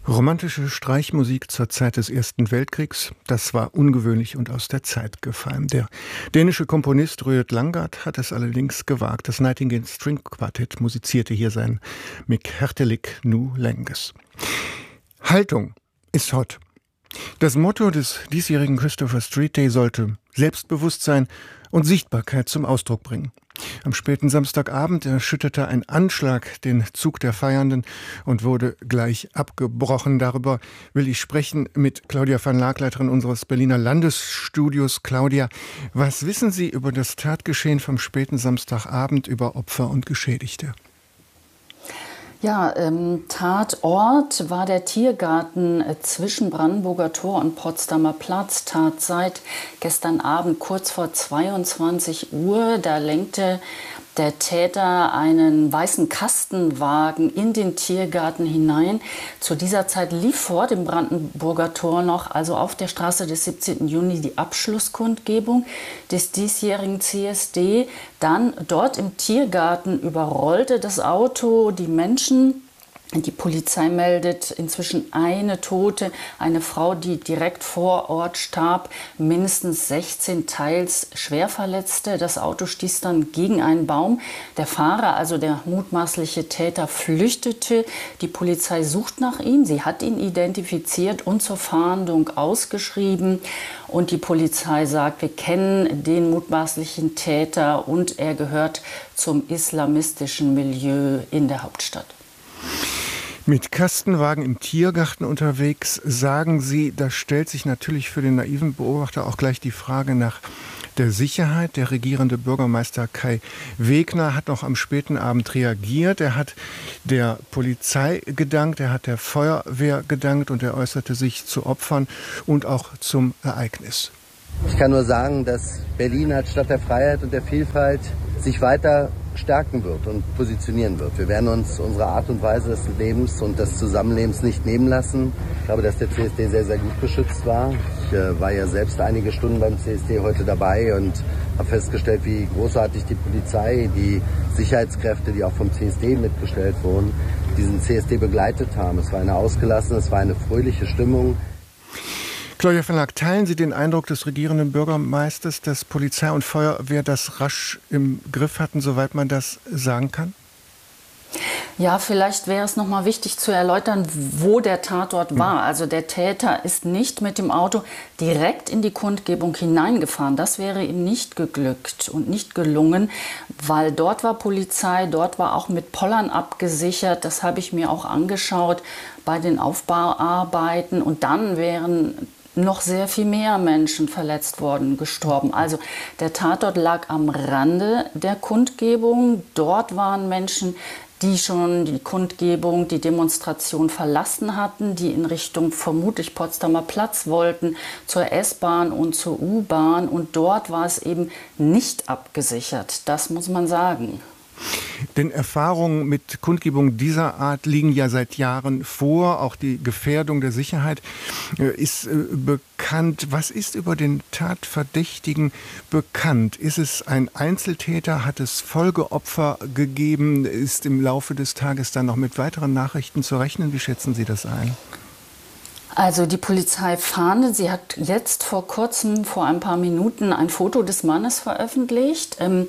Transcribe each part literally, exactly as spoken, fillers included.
Romantische Streichmusik zur Zeit des Ersten Weltkriegs, das war ungewöhnlich und aus der Zeit gefallen. Der dänische Komponist Røde Langgaard hat es allerdings gewagt. Das Nightingale String Quartett musizierte hier sein Mick Hertelik Nu Lenges. Haltung ist hot. Das Motto des diesjährigen Christopher Street Day sollte Selbstbewusstsein und Sichtbarkeit zum Ausdruck bringen. Am späten Samstagabend erschütterte ein Anschlag den Zug der Feiernden und wurde gleich abgebrochen. Darüber will ich sprechen mit Claudia van Laak, Leiterin unseres Berliner Landesstudios. Claudia, was wissen Sie über das Tatgeschehen vom späten Samstagabend, über Opfer und Geschädigte? Ja, ähm, Tatort war der Tiergarten äh, zwischen Brandenburger Tor und Potsdamer Platz. Tatzeit gestern Abend kurz vor zweiundzwanzig Uhr. Da lenkte der Täter einen weißen Kastenwagen in den Tiergarten hinein. Zu dieser Zeit lief vor dem Brandenburger Tor noch, also auf der Straße des siebzehnten Juni, die Abschlusskundgebung des diesjährigen C S D. Dann dort im Tiergarten überrollte das Auto die Menschen. Die Polizei meldet inzwischen eine Tote, eine Frau, die direkt vor Ort starb, mindestens sechzehn teils Schwerverletzte. Das Auto stieß dann gegen einen Baum. Der Fahrer, also der mutmaßliche Täter, flüchtete. Die Polizei sucht nach ihm. Sie hat ihn identifiziert und zur Fahndung ausgeschrieben. Und die Polizei sagt, wir kennen den mutmaßlichen Täter und er gehört zum islamistischen Milieu in der Hauptstadt. Mit Kastenwagen im Tiergarten unterwegs, sagen Sie, da stellt sich natürlich für den naiven Beobachter auch gleich die Frage nach der Sicherheit. Der regierende Bürgermeister Kai Wegner hat noch am späten Abend reagiert. Er hat der Polizei gedankt, er hat der Feuerwehr gedankt und er äußerte sich zu Opfern und auch zum Ereignis. Ich kann nur sagen, dass Berlin als Stadt der Freiheit und der Vielfalt sich weiter stärken wird und positionieren wird. Wir werden uns unsere Art und Weise des Lebens und des Zusammenlebens nicht nehmen lassen. Ich glaube, dass der C S D sehr, sehr gut geschützt war. Ich äh, war ja selbst einige Stunden beim C S D heute dabei und habe festgestellt, wie großartig die Polizei, die Sicherheitskräfte, die auch vom C S D mitgestellt wurden, diesen C S D begleitet haben. Es war eine ausgelassene, es war eine fröhliche Stimmung. Claudia van Laak, teilen Sie den Eindruck des regierenden Bürgermeisters, dass Polizei und Feuerwehr das rasch im Griff hatten, soweit man das sagen kann? Ja, vielleicht wäre es noch mal wichtig zu erläutern, wo der Tatort war. Also der Täter ist nicht mit dem Auto direkt in die Kundgebung hineingefahren. Das wäre ihm nicht geglückt und nicht gelungen, weil dort war Polizei, dort war auch mit Pollern abgesichert. Das habe ich mir auch angeschaut bei den Aufbauarbeiten. Und dann wären noch sehr viel mehr Menschen verletzt worden, gestorben. Also der Tatort lag am Rande der Kundgebung. Dort waren Menschen, die schon die Kundgebung, die Demonstration verlassen hatten, die in Richtung vermutlich Potsdamer Platz wollten, zur S-Bahn und zur U-Bahn. Und dort war es eben nicht abgesichert. Das muss man sagen. Denn Erfahrungen mit Kundgebungen dieser Art liegen ja seit Jahren vor. Auch die Gefährdung der Sicherheit ist äh, bekannt. Was ist über den Tatverdächtigen bekannt? Ist es ein Einzeltäter? Hat es Folgeopfer gegeben? Ist im Laufe des Tages dann noch mit weiteren Nachrichten zu rechnen? Wie schätzen Sie das ein? Also die Polizei fahndet. Sie hat jetzt vor kurzem, vor ein paar Minuten, ein Foto des Mannes veröffentlicht. Ähm,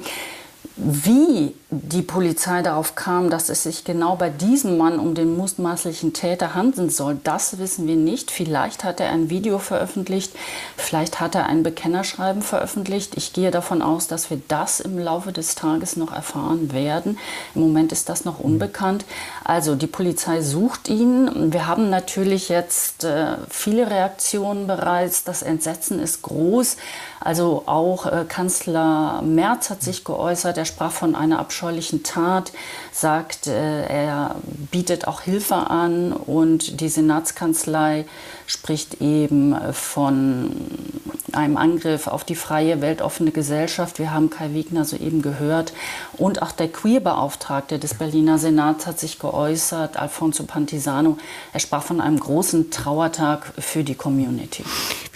Wie die Polizei darauf kam, dass es sich genau bei diesem Mann um den mutmaßlichen Täter handeln soll, das wissen wir nicht. Vielleicht hat er ein Video veröffentlicht, vielleicht hat er ein Bekennerschreiben veröffentlicht. Ich gehe davon aus, dass wir das im Laufe des Tages noch erfahren werden. Im Moment ist das noch unbekannt. Also die Polizei sucht ihn. Wir haben natürlich jetzt äh, viele Reaktionen bereits. Das Entsetzen ist groß. Also auch äh, Kanzler Merz hat sich geäußert. Er sprach von einer abscheulichen Tat, sagt, äh, er bietet auch Hilfe an und die Senatskanzlei spricht eben von einem Angriff auf die freie, weltoffene Gesellschaft. Wir haben Kai Wegner soeben gehört. Und auch der Queerbeauftragte des Berliner Senats hat sich geäußert, Alfonso Pantisano. Er sprach von einem großen Trauertag für die Community.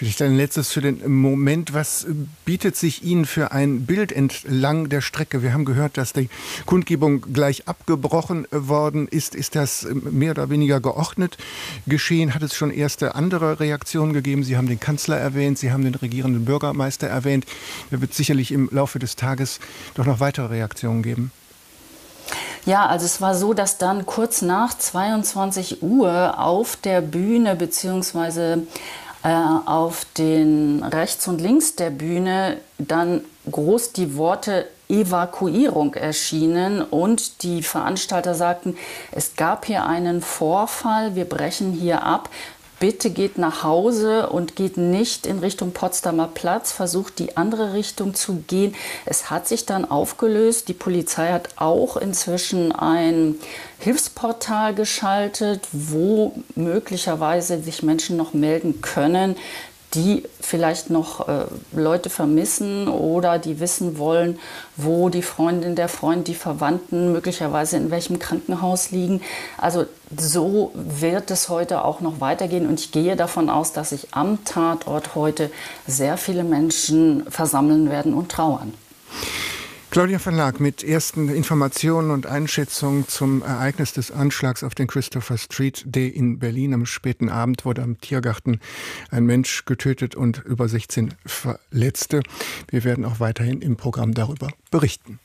Vielleicht ein letztes für den Moment. Was bietet sich Ihnen für ein Bild entlang der Strecke? Wir haben gehört, dass die Kundgebung gleich abgebrochen worden ist. Ist das mehr oder weniger geordnet geschehen? Hat es schon erste andere Reaktionen gegeben? Sie haben den Kanzler erwähnt, Sie haben den regierenden Bürgermeister erwähnt. Da wird sicherlich im Laufe des Tages doch noch weitere Reaktionen geben. Ja, also es war so, dass dann kurz nach zweiundzwanzig Uhr auf der Bühne beziehungsweise äh, auf den rechts und links der Bühne dann groß die Worte Evakuierung erschienen und die Veranstalter sagten, es gab hier einen Vorfall, wir brechen hier ab. Bitte geht nach Hause und geht nicht in Richtung Potsdamer Platz, versucht die andere Richtung zu gehen. Es hat sich dann aufgelöst. Die Polizei hat auch inzwischen ein Hilfsportal geschaltet, wo möglicherweise sich Menschen noch melden können, die vielleicht noch äh, Leute vermissen oder die wissen wollen, wo die Freundin, der Freund, die Verwandten möglicherweise in welchem Krankenhaus liegen. Also so wird es heute auch noch weitergehen und ich gehe davon aus, dass sich am Tatort heute sehr viele Menschen versammeln werden und trauern. Claudia van Laak mit ersten Informationen und Einschätzungen zum Ereignis des Anschlags auf den Christopher Street Day in Berlin. Am späten Abend wurde am Tiergarten ein Mensch getötet und über sechzehn Verletzte. Wir werden auch weiterhin im Programm darüber berichten.